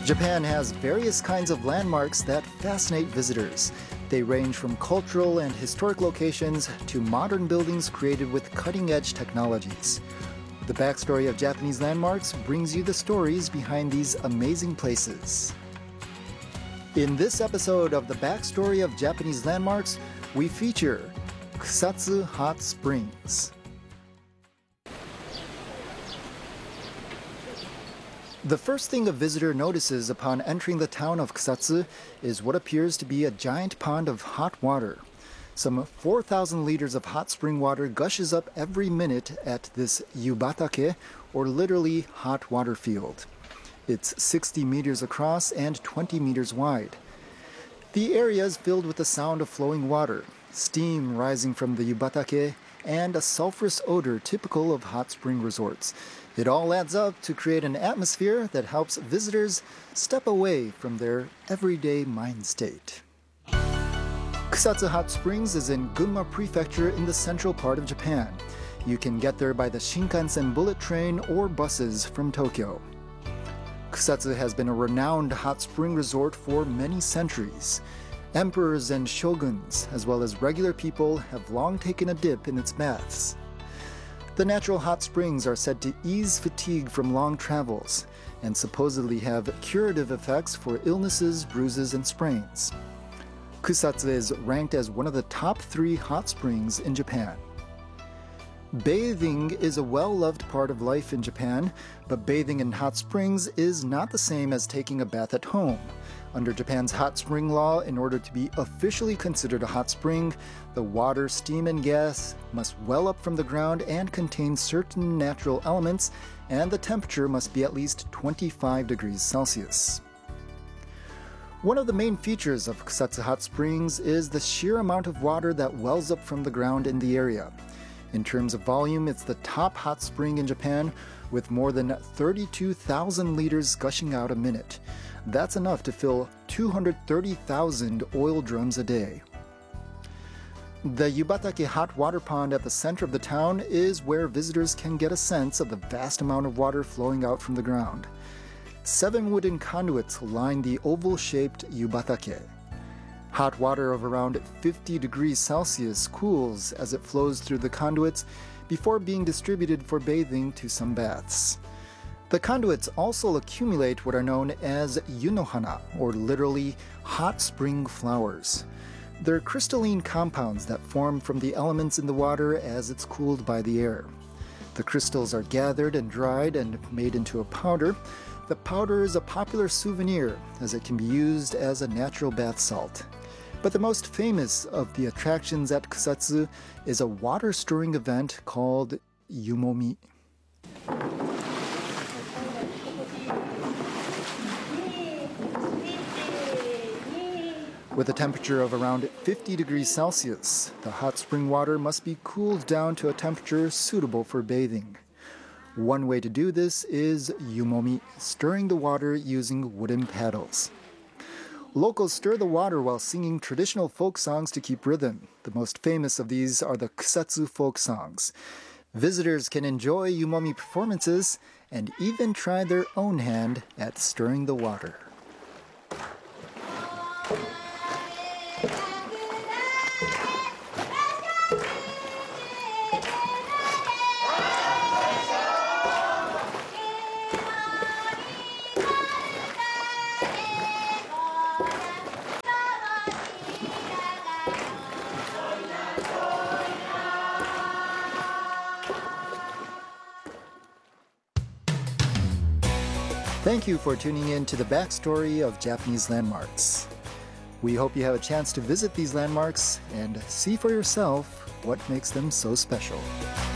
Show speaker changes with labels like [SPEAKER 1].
[SPEAKER 1] Japan has various kinds of landmarks that fascinate visitors. They range from cultural and historic locations to modern buildings created with cutting-edge technologies. The backstory of Japanese landmarks brings you the stories behind these amazing places. In this episode of the backstory of Japanese landmarks, we feature Kusatsu Hot Springs. The first thing a visitor notices upon entering the town of Kusatsu is what appears to be a giant pond of hot water. Some 4,000 liters of hot spring water gushes up every minute at this yubatake, or literally hot water field. It's 60 meters across and 20 meters wide. The area is filled with the sound of flowing water, steam rising from the yubatake, and a sulfurous odor typical of hot spring resorts. It all adds up to create an atmosphere that helps visitors step away from their everyday mind state. Kusatsu Hot Springs is in Gunma Prefecture in the central part of Japan. You can get there by the Shinkansen bullet train or buses from Tokyo. Kusatsu has been a renowned hot spring resort for many centuries. Emperors and shoguns, as well as regular people, have long taken a dip in its baths. The natural hot springs are said to ease fatigue from long travels and supposedly have curative effects for illnesses, bruises, and sprains. Kusatsu is ranked as one of the top 3 hot springs in Japan. Bathing is a well-loved part of life in Japan, but bathing in hot springs is not the same as taking a bath at home. Under Japan's hot spring law, in order to be officially considered a hot spring, the water, steam, and gas must well up from the ground and contain certain natural elements, and the temperature must be at least 25 degrees Celsius. One of the main features of Kusatsu Hot Springs is the sheer amount of water that wells up from the ground in the area. In terms of volume, it's the top hot spring in Japan, with more than 32,000 liters gushing out a minute. That's enough to fill 230,000 oil drums a day. The Yubatake hot water pond at the center of the town is where visitors can get a sense of the vast amount of water flowing out from the ground. 7 wooden conduits line the oval-shaped Yubatake. Hot water of around 50 degrees Celsius cools as it flows through the conduits before being distributed for bathing to some baths. The conduits also accumulate what are known as yunohana, or literally hot spring flowers. They're crystalline compounds that form from the elements in the water as it's cooled by the air. The crystals are gathered and dried and made into a powder. The powder is a popular souvenir as it can be used as a natural bath salt. But the most famous of the attractions at Kusatsu is a water-stirring event called yumomi. With a temperature of around 50 degrees Celsius, the hot spring water must be cooled down to a temperature suitable for bathing. One way to do this is yumomi, stirring the water using wooden paddles. Locals stir the water while singing traditional folk songs to keep rhythm. The most famous of these are the Kusatsu folk songs. Visitors can enjoy yumomi performances and even try their own hand at stirring the water. Thank you for tuning in to the backstory of Japanese landmarks. We hope you have a chance to visit these landmarks and see for yourself what makes them so special.